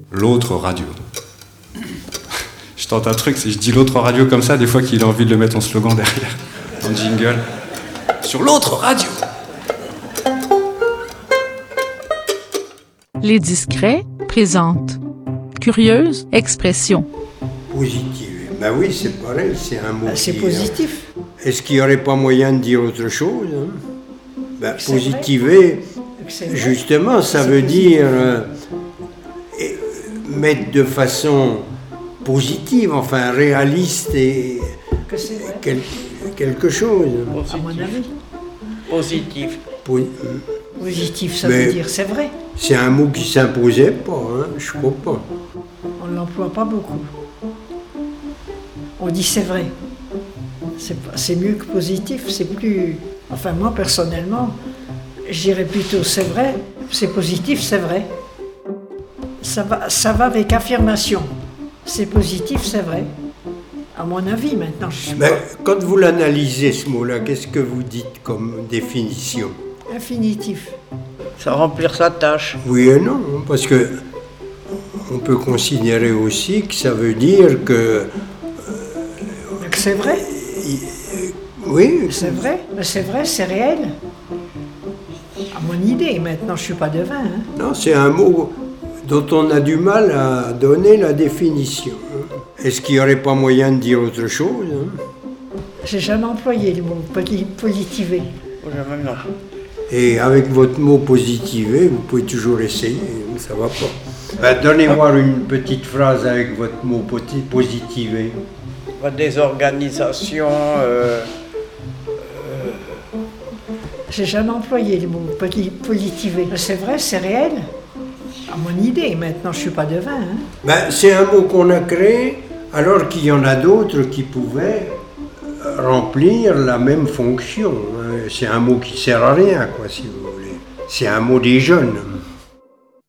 l'autre radio. Je tente un truc, si je dis l'autre radio comme ça, des fois qu'il a envie de le mettre en slogan derrière, en jingle. Sur l'autre radio. Les Discrets présentent Curieuse expression. Positive. Ben oui, c'est pareil, c'est un mot. C'est positif. Est-ce qu'il n'y aurait pas moyen de dire autre chose, hein? Ben, positiver, justement, ça veut dire mettre de façon positive, enfin réaliste et quelque chose. À mon avis. Positif. Positif, ça veut dire c'est vrai. C'est un mot qui ne s'imposait pas, hein, je crois pas. On ne l'emploie pas beaucoup. On dit c'est vrai. C'est mieux que positif, c'est plus... Enfin, moi, personnellement, je dirais plutôt c'est vrai, c'est positif, c'est vrai. Ça va avec affirmation. C'est positif, c'est vrai. À mon avis, maintenant, je suis pas... Quand vous l'analysez, ce mot-là, qu'est-ce que vous dites comme définition? Infinitif. Ça remplir sa tâche. Oui et non, parce que on peut considérer aussi que ça veut dire que... Que c'est vrai. Oui. C'est vrai, mais c'est vrai, c'est réel. À mon idée, maintenant, je ne suis pas devin. Hein. Non, c'est un mot dont on a du mal à donner la définition. Est-ce qu'il n'y aurait pas moyen de dire autre chose, hein? J'ai jamais employé le mot positiver. Jamais non. Et avec votre mot positiver, vous pouvez toujours essayer, ça va pas. Donnez-moi une petite phrase avec votre mot positiver. Des organisations... J'ai jamais employé le mot positiver. Mais c'est vrai, c'est réel. À mon idée, maintenant, je ne suis pas devin. Hein. C'est un mot qu'on a créé, alors qu'il y en a d'autres qui pouvaient remplir la même fonction. C'est un mot qui ne sert à rien, quoi, si vous voulez. C'est un mot des jeunes.